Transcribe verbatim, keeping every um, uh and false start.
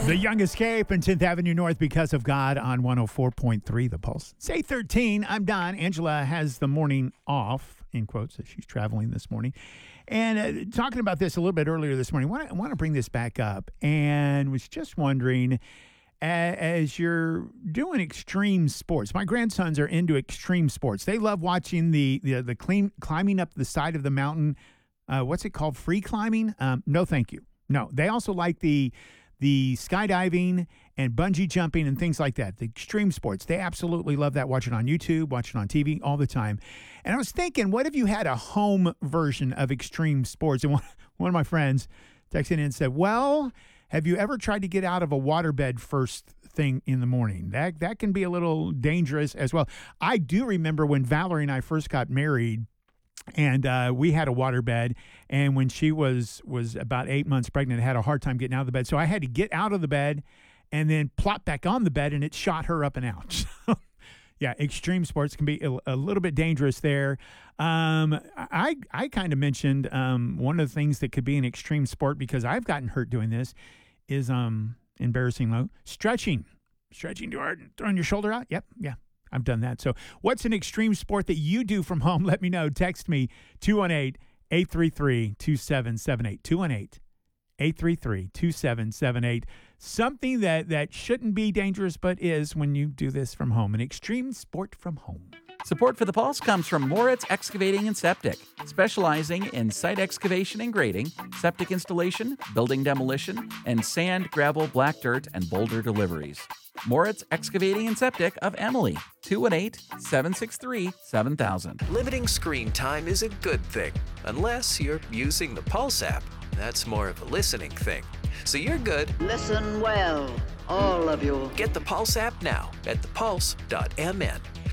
The Young Escape and tenth Avenue North because of God on one oh four point three The Pulse. It's eight thirteen. I'm Don. Angela has the morning off, in quotes, as she's traveling this morning. And uh, talking about this a little bit earlier this morning, I want to, I want to bring this back up and was just wondering, a- as you're doing extreme sports, my grandsons are into extreme sports. They love watching the, the, the clean, climbing up the side of the mountain. Uh, what's it called? Free climbing? Um, no, thank you. No, they also like the the skydiving and bungee jumping and things like that, the extreme sports. They absolutely love that, watch it on YouTube, watch it on T V all the time. And I was thinking, what if you had a home version of extreme sports? And one, one of my friends texted in and said, well, have you ever tried to get out of a waterbed first thing in the morning? That, that can be a little dangerous as well. I do remember when Valerie and I first got married, and uh, we had a waterbed, and when she was was about eight months pregnant, I had a hard time getting out of the bed. So I had to get out of the bed and then plop back on the bed, and it shot her up and out. Yeah, extreme sports can be a, a little bit dangerous there. Um, I I kind of mentioned um, one of the things that could be an extreme sport, because I've gotten hurt doing this, is um, embarrassing low stretching. Stretching to our, throwing your shoulder out. Yep, yeah. I've done that. So what's an extreme sport that you do from home? Let me know. Text me, two one eight, eight three three, two seven seven eight, two one eight, eight three three, two seven seven eight. Something that, that shouldn't be dangerous but is when you do this from home. An extreme sport from home. Support for The Pulse comes from Moritz Excavating and Septic, specializing in site excavation and grading, septic installation, building demolition, and sand, gravel, black dirt, and boulder deliveries. Moritz Excavating and Septic of Emily, two one eight, seven six three, seven thousand. Limiting screen time is a good thing, unless you're using the Pulse app. That's more of a listening thing. So you're good. Listen well, all of you. Get the Pulse app now at the pulse dot m n.